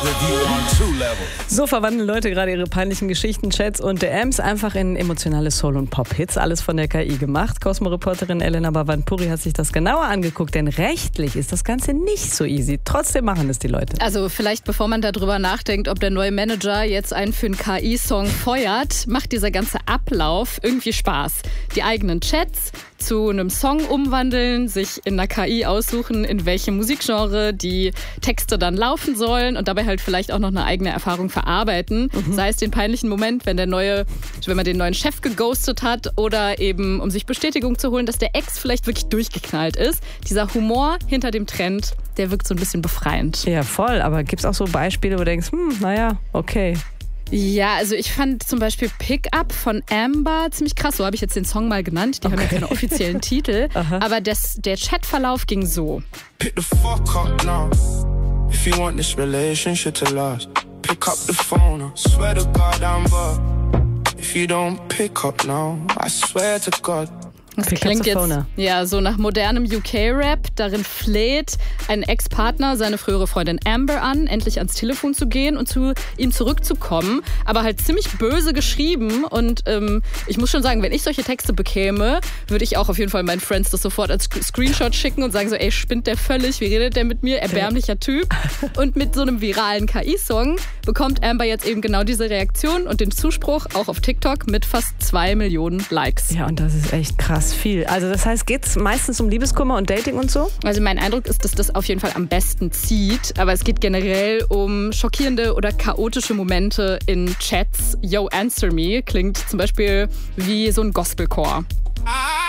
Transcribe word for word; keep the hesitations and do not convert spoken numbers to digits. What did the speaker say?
So verwandeln Leute gerade ihre peinlichen Geschichten, Chats und D Ms einfach in emotionale Soul- und Pop-Hits. Alles von der K I gemacht. Cosmo-Reporterin Elena Bavan-Puri hat sich das genauer angeguckt, denn rechtlich ist das Ganze nicht so easy. Trotzdem machen es die Leute. Also vielleicht bevor man darüber nachdenkt, ob der neue Manager jetzt einen für einen K I-Song feuert, macht dieser ganze Ablauf irgendwie Spaß. Die eigenen Chats zu einem Song umwandeln, sich in einer K I aussuchen, in welchem Musikgenre die Texte dann laufen sollen und dabei halt vielleicht auch noch eine eigene Erfahrung verarbeiten. Mhm. Sei es den peinlichen Moment, wenn der neue, wenn man den neuen Chef geghostet hat oder eben, um sich Bestätigung zu holen, dass der Ex vielleicht wirklich durchgeknallt ist. Dieser Humor hinter dem Trend, der wirkt so ein bisschen befreiend. Ja, voll. Aber gibt es auch so Beispiele, wo du denkst, hm, naja, okay. Ja, also ich fand zum Beispiel Pick Up von Amber ziemlich krass. So habe ich jetzt den Song mal genannt. Die okay. haben ja keine offiziellen Titel. Aber das, der Chatverlauf ging so. Pick the fuck up now. If you want this relationship to last. Pick up the phone. I swear to God, Amber. If you don't pick up now, I swear to God. Das klingt jetzt ja so nach modernem U K-Rap. Darin fleht ein Ex-Partner seine frühere Freundin Amber an, endlich ans Telefon zu gehen und zu ihm zurückzukommen. Aber halt ziemlich böse geschrieben. Und ähm, ich muss schon sagen, wenn ich solche Texte bekäme, würde ich auch auf jeden Fall meinen Friends das sofort als Screenshot schicken und sagen so, ey, spinnt der völlig? Wie redet der mit mir? Erbärmlicher Typ. Und mit so einem viralen K I-Song bekommt Amber jetzt eben genau diese Reaktion und den Zuspruch auch auf TikTok mit fast zwei Millionen Likes. Ja, und das ist echt krass viel. Also das heißt, geht es meistens um Liebeskummer und Dating und so? Also mein Eindruck ist, dass das auf jeden Fall am besten zieht. Aber es geht generell um schockierende oder chaotische Momente in Chats. Yo, answer me klingt zum Beispiel wie so ein Gospelchor.